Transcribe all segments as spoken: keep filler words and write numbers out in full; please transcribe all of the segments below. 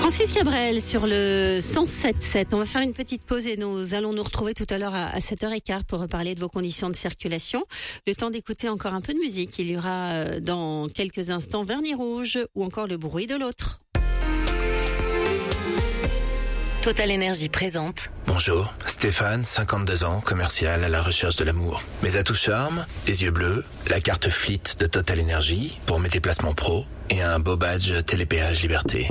Francis Cabrel sur le cent sept virgule sept. On va faire une petite pause et nous allons nous retrouver tout à l'heure à sept heures quinze pour reparler de vos conditions de circulation. Le temps d'écouter encore un peu de musique. Il y aura dans quelques instants Vernis Rouge ou encore Le bruit de l'autre. Total Énergie présente. Bonjour, Stéphane, cinquante-deux ans, commercial à la recherche de l'amour. Mes atouts charme, les yeux bleus, la carte Fleet de Total Énergie pour mes déplacements pro et un beau badge Télépéage Liberté.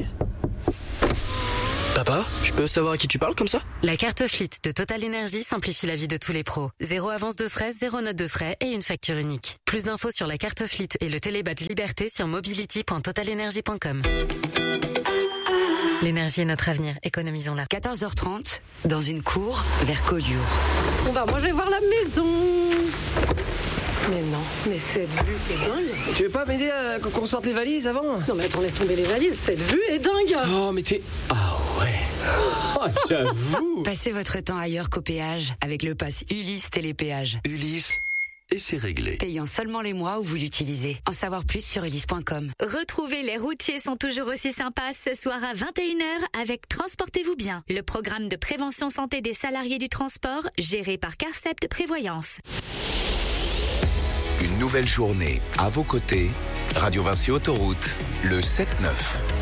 Papa, je peux savoir à qui tu parles comme ça? La carte Fleet de Total Énergie simplifie la vie de tous les pros. Zéro avance de frais, zéro note de frais et une facture unique. Plus d'infos sur la carte Fleet et le télébadge Liberté sur mobility point total energy point com. L'énergie est notre avenir, économisons-la. quatorze heures trente, dans une cour vers Collioure. Bon bah moi je vais voir la maison. Mais non, mais cette vue est dingue. Tu veux pas m'aider à qu'on sorte les valises avant? Non mais attends, laisse tomber les valises, cette vue est dingue. Oh mais t'es... Ah ouais. Oh, j'avoue. Passez votre temps ailleurs qu'au péage avec le pass Ulysse Télépéage. Ulysse, et c'est réglé. Payant seulement les mois où vous l'utilisez. En savoir plus sur ulysse point com. Retrouvez Les routiers sont toujours aussi sympas ce soir à vingt et une heures avec Transportez-vous bien, le programme de prévention santé des salariés du transport géré par Carcept Prévoyance. Une nouvelle journée à vos côtés. Radio Vinci Autoroute, le sept neuf.